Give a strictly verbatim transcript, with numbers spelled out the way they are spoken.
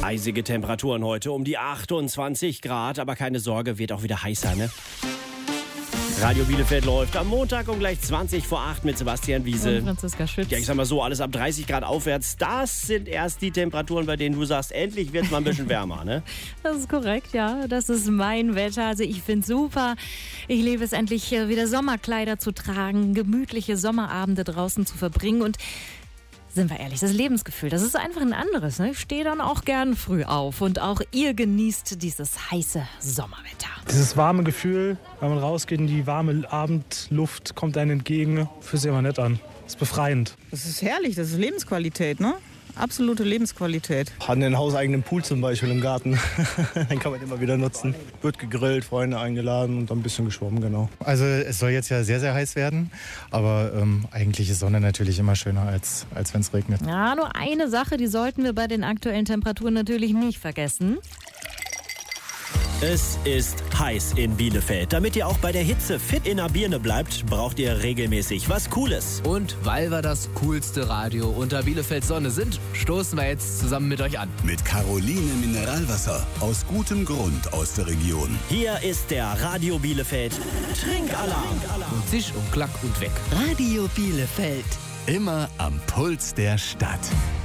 Eisige Temperaturen heute um die achtundzwanzig Grad, aber keine Sorge, wird auch wieder heißer, ne? Radio Bielefeld läuft am Montag um gleich zwanzig vor acht mit Sebastian Wiese. Und Franziska Schütz. Ja, ich sag mal so, alles ab dreißig Grad aufwärts, das sind erst die Temperaturen, bei denen du sagst, endlich wird es mal ein bisschen wärmer, ne? Das ist korrekt, ja. Das ist mein Wetter. Also ich finde super. Ich liebe es endlich, wieder Sommerkleider zu tragen, gemütliche Sommerabende draußen zu verbringen und sind wir ehrlich, das Lebensgefühl, das ist einfach ein anderes. Ne? Ich stehe dann auch gern früh auf und auch ihr genießt dieses heiße Sommerwetter. Dieses warme Gefühl, wenn man rausgeht und die warme Abendluft kommt einem entgegen, fühlt sich immer nett an. Das ist befreiend. Das ist herrlich, das ist Lebensqualität, ne? Absolute Lebensqualität. Haben einen hauseigenen Pool zum Beispiel im Garten. Den kann man immer wieder nutzen. Wird gegrillt, Freunde eingeladen und dann ein bisschen geschwommen, genau. Also es soll jetzt ja sehr, sehr heiß werden. Aber ähm, eigentlich ist Sonne natürlich immer schöner, als, als wenn es regnet. Ja, nur eine Sache, die sollten wir bei den aktuellen Temperaturen natürlich nicht vergessen. Es ist heiß in Bielefeld. Damit ihr auch bei der Hitze fit in der Birne bleibt, braucht ihr regelmäßig was Cooles. Und weil wir das coolste Radio unter Bielefelds Sonne sind, stoßen wir jetzt zusammen mit euch an. Mit Caroline Mineralwasser. Aus gutem Grund aus der Region. Hier ist der Radio Bielefeld Trinkalarm. Und zisch und klack und weg. Radio Bielefeld. Immer am Puls der Stadt.